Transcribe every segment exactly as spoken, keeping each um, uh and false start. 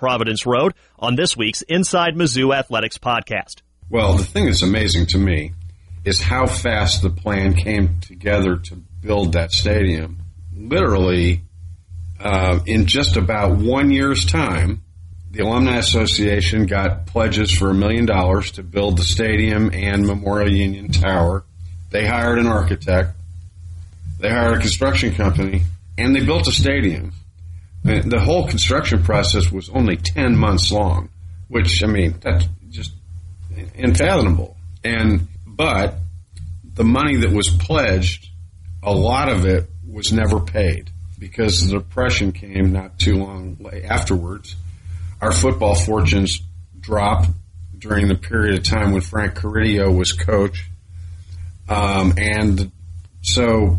Providence Road on this week's Inside Mizzou Athletics podcast. Well, the thing that's amazing to me is how fast the plan came together to build that stadium. Literally, uh, in just about one year's time, the Alumni Association got pledges for a million dollars to build the stadium and Memorial Union Tower. They hired an architect. They hired a construction company, and they built a stadium. And the whole construction process was only ten months long, which, I mean, that's just unfathomable. And but the money that was pledged, a lot of it was never paid because the Depression came not too long afterwards. Our football fortunes dropped during the period of time when Frank Caridio was coach. Um, and so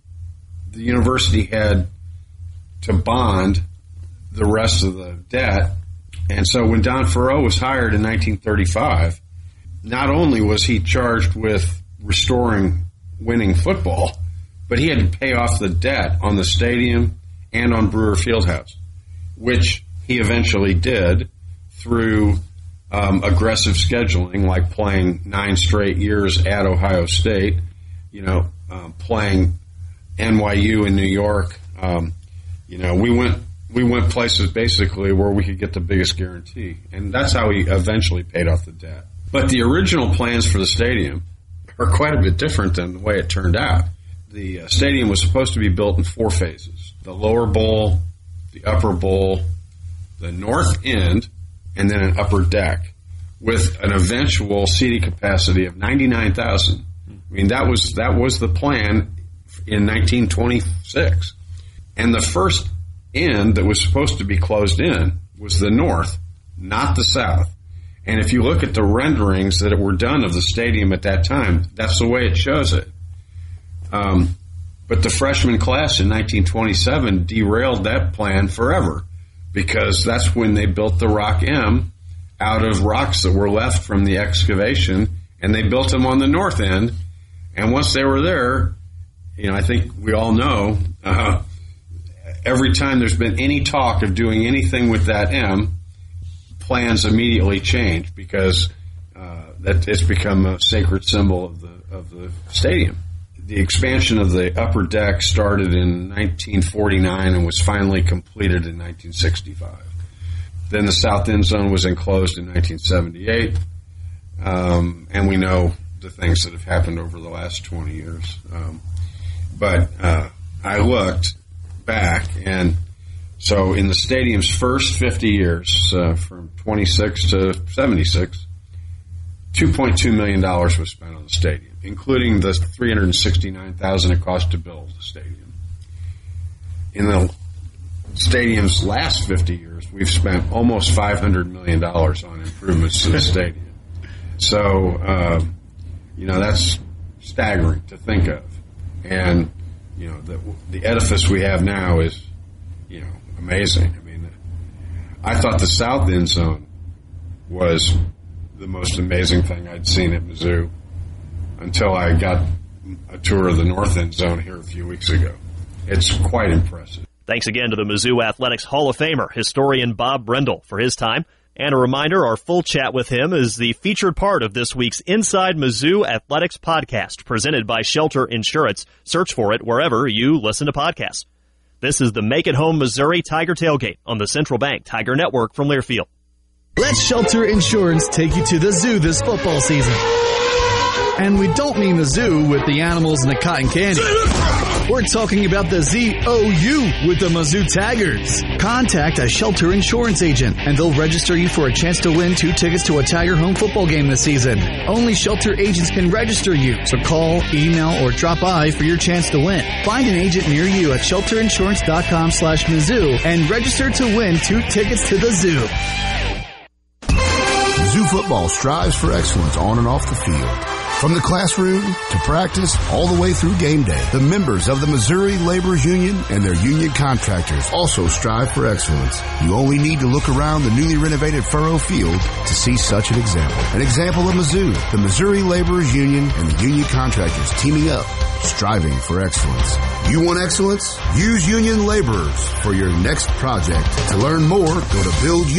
the university had to bond the rest of the debt. And so when Don Farrell was hired in nineteen thirty-five, not only was he charged with restoring winning football, but he had to pay off the debt on the stadium and on Brewer Fieldhouse, which he eventually did through um, aggressive scheduling, like playing nine straight years at Ohio State, you know, um, playing N Y U in New York. Um, you know, we went we went places basically where we could get the biggest guarantee, and that's how he eventually paid off the debt. But the original plans for the stadium are quite a bit different than the way it turned out. The uh, stadium was supposed to be built in four phases: the lower bowl, the upper bowl, the north end, and then an upper deck with an eventual seating capacity of ninety-nine thousand. I mean, that was that was the plan in nineteen twenty-six. And the first end that was supposed to be closed in was the north, not the south. And if you look at the renderings that were done of the stadium at that time, that's the way it shows it. Um, but the freshman class in nineteen twenty-seven derailed that plan forever, because that's when they built the Rock M out of rocks that were left from the excavation, and they built them on the north end. And once they were there, you know, I think we all know, uh, every time there's been any talk of doing anything with that M, plans immediately change because uh, that it's become a sacred symbol of the of the stadium. The expansion of the upper deck started in nineteen forty-nine and was finally completed in nineteen sixty-five. Then the south end zone was enclosed in nineteen seventy-eight, um, and we know the things that have happened over the last twenty years. Um, but uh, I looked back, and so in the stadium's first fifty years, uh, from twenty-six to seventy-six, two point two million dollars was spent on the stadium, including the three hundred sixty-nine thousand dollars it cost to build the stadium. In the stadium's last fifty years, we've spent almost five hundred million dollars on improvements to the stadium. So, uh, you know, that's staggering to think of. And, you know, the, the edifice we have now is, you know, amazing. I mean, I thought the south end zone was the most amazing thing I'd seen at Mizzou until I got a tour of the north end zone here a few weeks ago. It's quite impressive. Thanks again to the Mizzou Athletics Hall of Famer, historian Bob Brendel, for his time. And a reminder, our full chat with him is the featured part of this week's Inside Mizzou Athletics podcast, presented by Shelter Insurance. Search for it wherever you listen to podcasts. This is the Make It Home Missouri Tiger Tailgate on the Central Bank Tiger Network from Learfield. Let Shelter Insurance take you to the zoo this football season. And we don't mean the zoo with the animals and the cotton candy. We're talking about the Z O U with the Mizzou Tigers. Contact a Shelter Insurance agent, and they'll register you for a chance to win two tickets to a Tiger home football game this season. Only Shelter agents can register you, so call, email, or drop by for your chance to win. Find an agent near you at shelterinsurance.com slash Mizzou and register to win two tickets to the zoo. Mizzou football strives for excellence on and off the field. From the classroom to practice, all the way through game day, the members of the Missouri Laborers Union and their union contractors also strive for excellence. You only need to look around the newly renovated Furrow Field to see such an example. An example of Mizzou, the Missouri Laborers Union and the union contractors teaming up, striving for excellence. You want excellence? Use Union Laborers for your next project. To learn more, go to build